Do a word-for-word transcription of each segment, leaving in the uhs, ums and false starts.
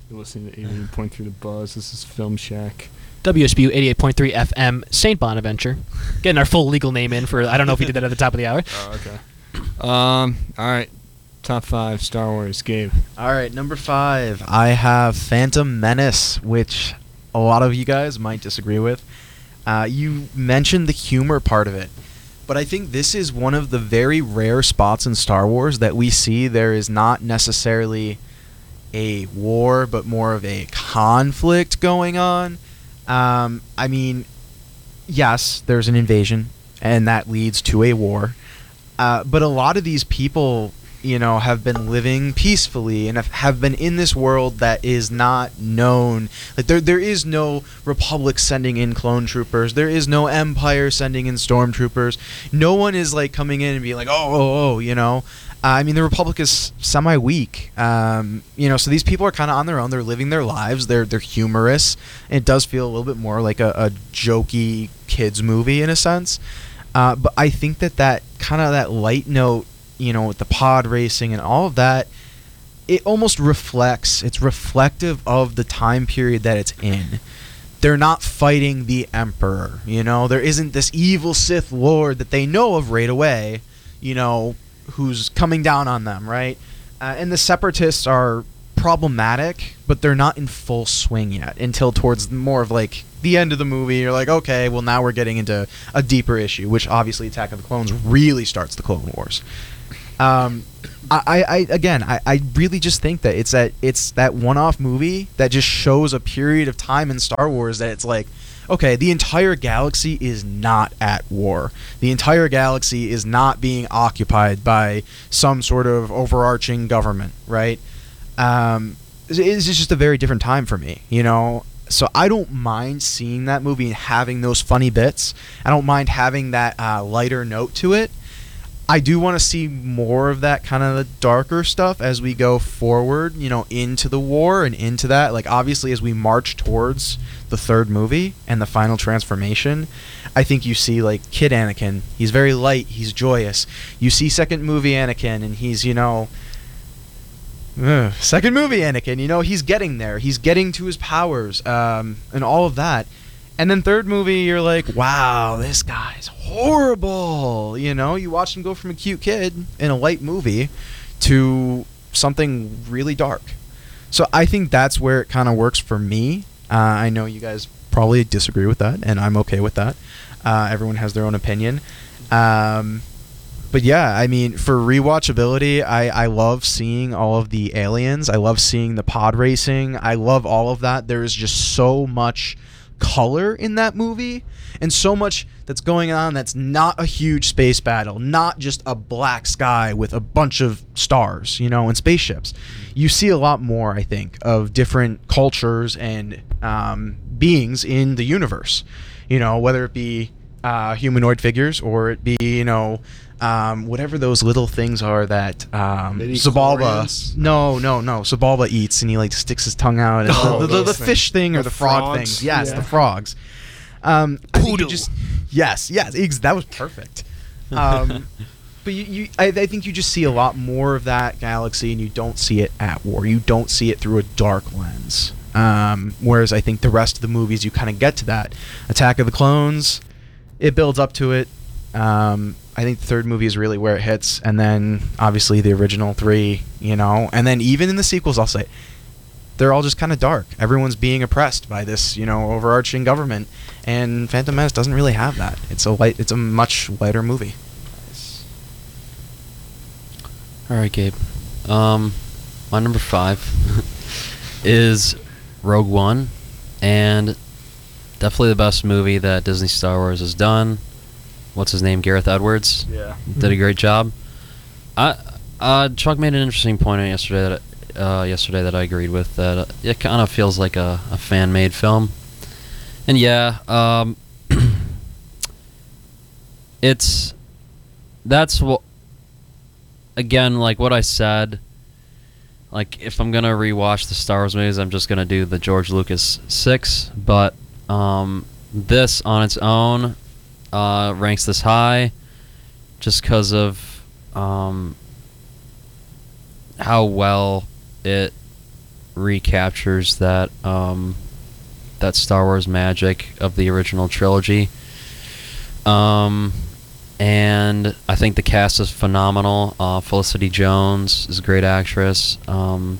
You're listening to eighty-eight point three The Buzz. This is Film Shack. W S B U eighty-eight point three F M, Saint Bonaventure. Getting our full legal name in for, I don't know if we did that at the top of the hour. Oh, okay. Um, all right. Top five Star Wars. Gabe. All right, number five. I have Phantom Menace, which a lot of you guys might disagree with. Uh, you mentioned the humor part of it. But I think this is one of the very rare spots in Star Wars that we see there is not necessarily a war, but more of a conflict going on. Um, I mean, yes, there's an invasion, and that leads to a war. Uh, but a lot of these people, you know, have been living peacefully and have, have been in this world that is not known. Like there, there is no Republic sending in clone troopers. There is no Empire sending in stormtroopers. No one is like coming in and being like, oh, oh, oh, you know. Uh, I mean, the Republic is semi-weak, um, you know. So these people are kind of on their own. They're living their lives. They're they're humorous. And it does feel a little bit more like a, a jokey kids movie in a sense. Uh, but I think that that kind of that light note, you know, with the pod racing and all of that, it almost reflects. It's reflective of the time period that it's in. They're not fighting the Emperor. You know, there isn't this evil Sith Lord that they know of right away. You know, who's coming down on them, right? Uh, and the Separatists are problematic, but they're not in full swing yet until towards more of like the end of the movie. You're like, okay, well now we're getting into a deeper issue, which obviously Attack of the Clones really starts the Clone Wars. Um, I, I again, I, I really just think that it's that it's that one-off movie that just shows a period of time in Star Wars that it's like, okay, the entire galaxy is not at war. The entire galaxy is not being occupied by some sort of overarching government, right? Um, it's just a very different time for me, you know? So I don't mind seeing that movie and having those funny bits. I don't mind having that uh, lighter note to it. I do want to see more of that kind of the darker stuff as we go forward, you know, into the war and into that. Like, obviously, as we march towards the third movie and the final transformation, I think you see, like, Kid Anakin. He's very light. He's joyous. You see second movie Anakin, and he's, you know... Ugh, second movie Anakin, you know, he's getting there. He's getting to his powers, um, and all of that. And then third movie, you're like, wow, this guy's horrible. You know, you watch him go from a cute kid in a light movie to something really dark. So I think that's where it kind of works for me. Uh, I know you guys probably disagree with that, and I'm okay with that. Uh, everyone has their own opinion. Um, but yeah, I mean, for rewatchability, I, I love seeing all of the aliens. I love seeing the pod racing. I love all of that. There is just so much color in that movie and so much that's going on that's not a huge space battle, not just a black sky with a bunch of stars, you know, and spaceships. You see a lot more, I think, of different cultures and um, beings in the universe, you know, whether it be uh, humanoid figures or it be, you know, Um, whatever those little things are that um, Zabalba. No, no, no. Zabalba eats and he like sticks his tongue out. And Oh, the, the, the, the things. fish thing or The the, frog frogs. things. Yes, Yeah. the frogs. Um, I think you Poodle. just yes, yes. Ex- that was perfect. Um, but you, you I, I think you just see a lot more of that galaxy, and you don't see it at war. You don't see it through a dark lens. Um, whereas I think the rest of the movies, you kind of get to that. Attack of the Clones, it builds up to it. Um, I think the third movie is really where it hits, and then obviously the original three, you know, and then even in the sequels, I'll say, they're all just kind of dark. Everyone's being oppressed by this, you know, overarching government, and Phantom Menace doesn't really have that. It's a light, it's a much lighter movie. All right, Gabe. Um, my number five is Rogue One, and definitely the best movie that Disney Star Wars has done. What's his name? Gareth Edwards. Yeah. Did a great job. I uh, Chuck made an interesting point yesterday that uh, yesterday that I agreed with. That uh, it kind of feels like a, a fan-made film, and yeah, um, it's that's what again like what I said. Like if I'm gonna rewatch the Star Wars movies, I'm just gonna do the George Lucas six. But um, this on its own. Uh, ranks this high just because of um, how well it recaptures that um, that Star Wars magic of the original trilogy. Um, and I think the cast is phenomenal. Uh, Felicity Jones is a great actress. Um,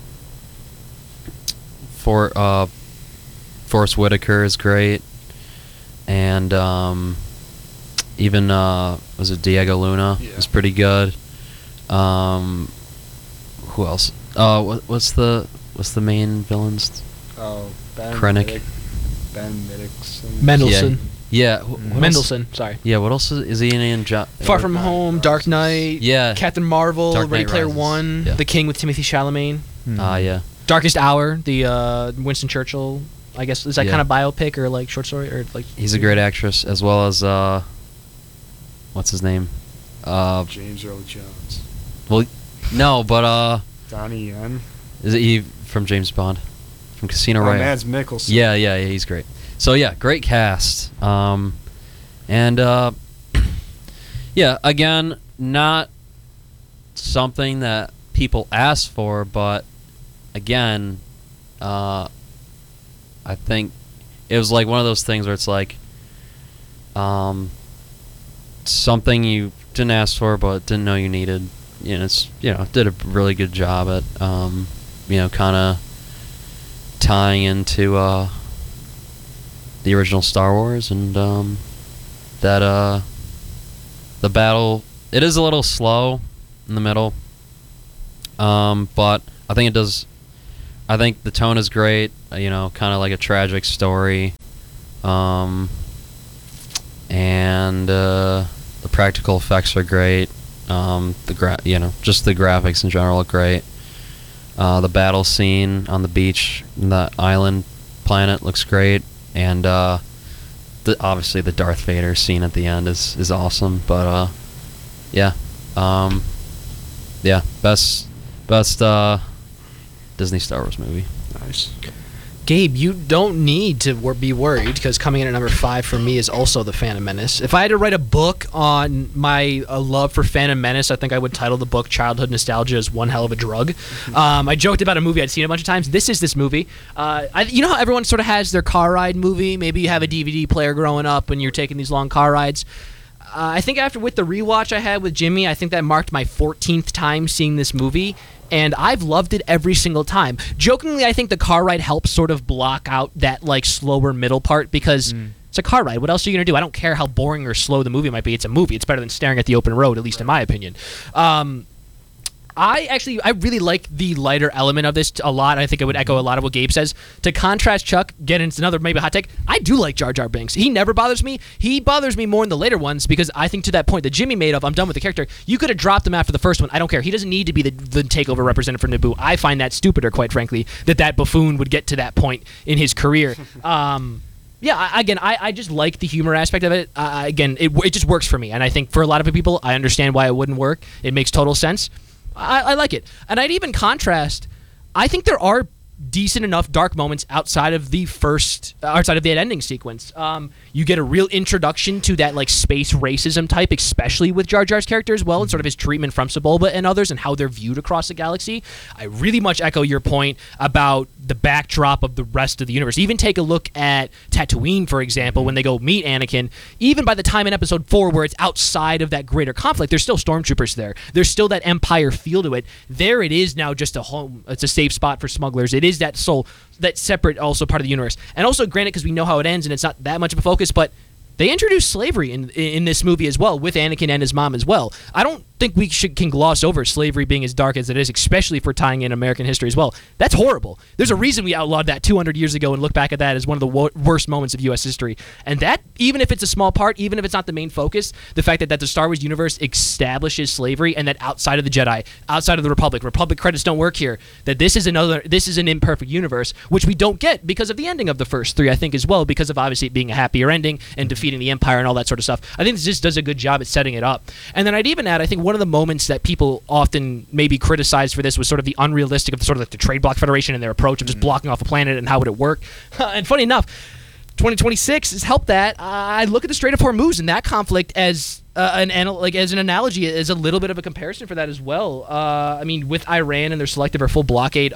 for uh, Forrest Whitaker is great, and um, even uh, was it Diego Luna Yeah. is pretty good. Um, who else? Uh, what, what's the what's the main villains? Oh, Ben Krennic. Middick- Ben Middleton. Mendelssohn. Yeah, wh- what else- Mendelssohn, sorry. Yeah, what else is, is he in? in jo- Far From Home, Dark Knight, Yeah. Captain Marvel, Dark Ready Knight Player Rises. One, Yeah. The King with Timothy Chalamet, Ah, yeah. Darkest Hour, the uh, Winston Churchill. I guess is that Yeah. kind of biopic or like short story or like. He's a great actress, as well as uh, what's his name? Uh, James Earl Jones. well, no, but uh, Donnie Yen. is it he from James Bond, from Casino Oh, Royale? Mads Mikkelsen. Yeah, yeah, yeah, he's great. So yeah, great cast. Um, and uh, yeah, again, not something that people ask for, but again, uh, I think it was like one of those things where it's like um, something you didn't ask for but didn't know you needed. You know, it's you know did a really good job at um, you know kind of tying into uh, the original Star Wars, and um, that uh, the battle, it is a little slow in the middle, um, but I think it does. I think the tone is great. uh, You know, kind of like a tragic story, um, and uh, the practical effects are great. Um, the gra- you know, just the graphics in general look great. Uh, the battle scene on the beach, in the island planet, looks great, and uh, the, obviously the Darth Vader scene at the end is, is awesome. But uh, yeah, um, yeah, best best uh, Disney Star Wars movie. Nice. Gabe, you don't need to wor- be worried because coming in at number five for me is also The Phantom Menace. If I had to write a book on my uh, love for Phantom Menace, I think I would title the book Childhood Nostalgia is One Hell of a Drug. Um, I joked about a movie I'd seen a bunch of times. This is this movie. Uh, I, you know how everyone sort of has their car ride movie? Maybe you have a D V D player growing up and you're taking these long car rides. Uh, I think after with the rewatch I had with Jimmy, I think that marked my fourteenth time seeing this movie, and I've loved it every single time. Jokingly, I think the car ride helps sort of block out that like slower middle part because it's a car ride. What else are you gonna do? I don't care how boring or slow the movie might be. It's a movie. It's better than staring at the open road, at least in my opinion. Um, I actually, I really like the lighter element of this a lot. I think I would echo a lot of what Gabe says. To contrast Chuck, get into another maybe hot take, I do like Jar Jar Binks. He never bothers me. He bothers me more in the later ones because I think to that point that Jimmy made of, I'm done with the character. You could have dropped him after the first one. I don't care. He doesn't need to be the, the takeover representative for Naboo. I find that stupider, quite frankly, that that buffoon would get to that point in his career. Um... Yeah, I, again, I, I just like the humor aspect of it. Uh, again, it, it just works for me. And I think for a lot of people, I understand why it wouldn't work. It makes total sense. I, I like it. And I'd even contrast, I think there are decent enough dark moments outside of the first, uh, outside of that ending sequence. Um, you get a real introduction to that like space racism type, especially with Jar Jar's character as well, and sort of his treatment from Sebulba and others and how they're viewed across the galaxy. I really much echo your point about the backdrop of the rest of the universe. Even take a look at Tatooine, for example, when they go meet Anakin. Even by the time in episode four where it's outside of that greater conflict, there's still stormtroopers there. There's still that Empire feel to it. There it is now just a home. It's a safe spot for smugglers. It is that soul, that separate also part of the universe. And also, granted, because we know how it ends and it's not that much of a focus, but they introduced slavery in in this movie as well, with Anakin and his mom as well. I don't think we should can gloss over slavery being as dark as it is, especially if we're tying in American history as well. That's horrible. There's a reason we outlawed that two hundred years ago and look back at that as one of the wo- worst moments of U S history. And that, even if it's a small part, even if it's not the main focus, the fact that, that the Star Wars universe establishes slavery and that outside of the Jedi, outside of the Republic, Republic credits don't work here, that this is another, this is an imperfect universe, which we don't get because of the ending of the first three, I think, as well, because of obviously it being a happier ending and defeating the Empire and all that sort of stuff. I think this just does a good job at setting it up. And then I'd even add, I think one of the moments that people often maybe criticized for this was sort of the unrealistic of the, sort of like the Trade Block Federation and their approach of just blocking off a planet and how would it work. And funny enough, twenty twenty-six has helped that. I look at the Strait of Hormuz and that conflict as uh, an anal- like as an analogy, as a little bit of a comparison for that as well. Uh, I mean, with Iran and their selective or full blockade of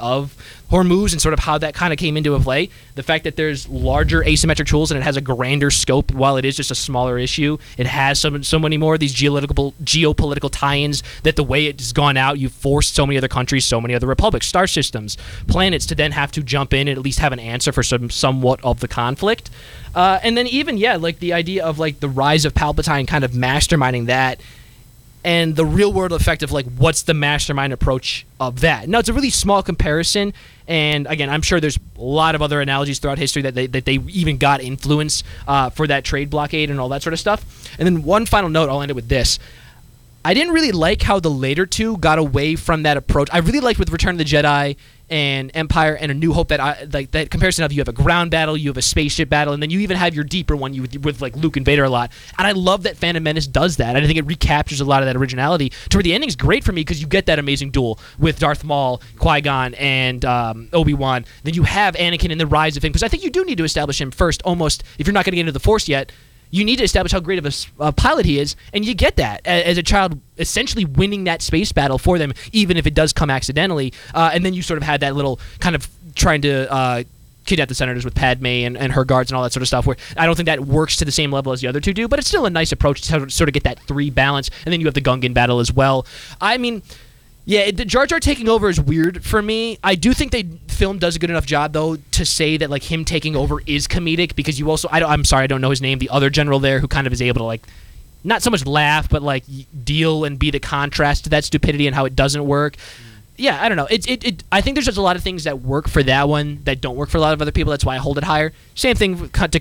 Hormuz and sort of how that kind of came into play. The fact that there's larger asymmetric tools and it has a grander scope, while it is just a smaller issue, it has so, so many more of these geopolitical geopolitical tie-ins that the way it's gone out, you've forced so many other countries, so many other republics, star systems, planets to then have to jump in and at least have an answer for some somewhat of the conflict. Uh, and then even, yeah, like the idea of like the rise of Palpatine kind of masterminding that, and the real world effect of like what's the mastermind approach of that. Now, it's a really small comparison, and again, I'm sure there's a lot of other analogies throughout history that they that they even got influence uh, for that trade blockade and all that sort of stuff. And then one final note, I'll end it with this. I didn't really like how the later two got away from that approach. I really liked with Return of the Jedi and Empire and A New Hope that I, like that comparison of you have a ground battle, you have a spaceship battle, and then you even have your deeper one you with, with like Luke and Vader a lot. And I love that Phantom Menace does that. I think it recaptures a lot of that originality to where the ending's great for me because you get that amazing duel with Darth Maul, Qui-Gon, and um, Obi-Wan. Then you have Anakin in the rise of him because I think you do need to establish him first almost, if you're not going to get into the Force yet. You need to establish how great of a uh, pilot he is, and you get that a- as a child, essentially winning that space battle for them, even if it does come accidentally. Uh, and then you sort of had that little kind of trying to uh, kidnap the senators with Padme and, and her guards and all that sort of stuff, where I don't think that works to the same level as the other two do, but it's still a nice approach to sort of get that three balance. And then you have the Gungan battle as well. I mean... Yeah, it, Jar Jar taking over is weird for me. I do think the film does a good enough job, though, to say that like him taking over is comedic because you also I don't, I'm sorry I don't know his name. The other general there who kind of is able to like not so much laugh but like deal and be the contrast to that stupidity and how it doesn't work. Yeah, I don't know. It, it, it I think there's just a lot of things that work for that one that don't work for a lot of other people. That's why I hold it higher. Same thing to